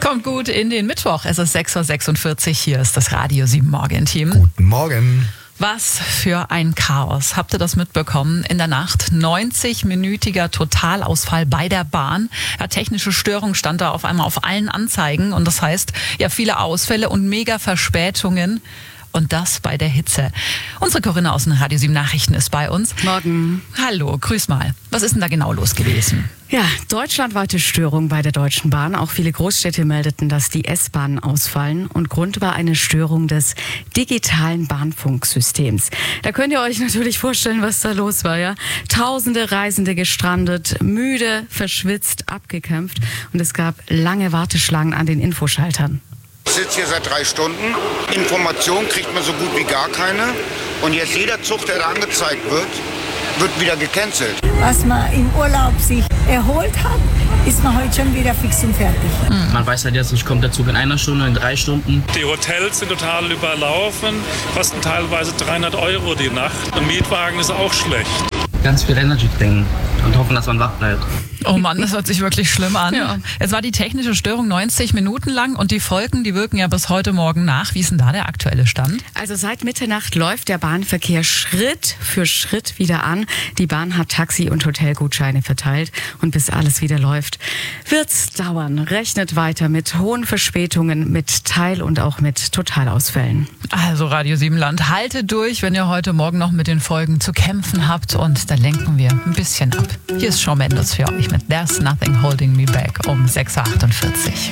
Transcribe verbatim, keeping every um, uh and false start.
Kommt gut in den Mittwoch. Es ist sechs Uhr sechsundvierzig. Hier ist das Radio sieben Morgen-Team. Guten Morgen. Was für ein Chaos. Habt ihr das mitbekommen? In der Nacht neunzig-minütiger Totalausfall bei der Bahn. Ja, technische Störung stand da auf einmal auf allen Anzeigen. Und das heißt, ja, viele Ausfälle und mega Verspätungen. Und das bei der Hitze. Unsere Corinna aus den Radio sieben Nachrichten ist bei uns. Morgen. Hallo, grüß mal. Was ist denn da genau los gewesen? Ja, deutschlandweite Störung bei der Deutschen Bahn. Auch viele Großstädte meldeten, dass die S-Bahnen ausfallen. Und Grund war eine Störung des digitalen Bahnfunksystems. Da könnt ihr euch natürlich vorstellen, was da los war, ja? Tausende Reisende gestrandet, müde, verschwitzt, abgekämpft. Und es gab lange Warteschlangen an den Infoschaltern. Ich sitze hier seit drei Stunden. Information kriegt man so gut wie gar keine. Und jetzt jeder Zug, der da angezeigt wird, wird wieder gecancelt. Was man im Urlaub sich erholt hat, ist man heute schon wieder fix und fertig. Mhm. Man weiß halt jetzt nicht, kommt der Zug in einer Stunde, in drei Stunden. Die Hotels sind total überlaufen, kosten teilweise dreihundert Euro die Nacht. Ein Mietwagen ist auch schlecht. Ganz viel Energy trinken und hoffen, dass man wach bleibt. Oh Mann, das hört sich wirklich schlimm an. Ja. Es war die technische Störung neunzig Minuten lang und die Folgen, die wirken ja bis heute Morgen nach. Wie ist denn da der aktuelle Stand? Also seit Mitternacht läuft der Bahnverkehr Schritt für Schritt wieder an. Die Bahn hat Taxi- und Hotelgutscheine verteilt. Und bis alles wieder läuft, wird's dauern. Rechnet weiter mit hohen Verspätungen, mit Teil- und auch mit Totalausfällen. Also Radio sieben Land, haltet durch, wenn ihr heute Morgen noch mit den Folgen zu kämpfen habt. Und dann lenken wir ein bisschen ab. Hier ist Shawn Mendes für euch mit There's Nothing Holding Me Back um sechs Uhr achtundvierzig.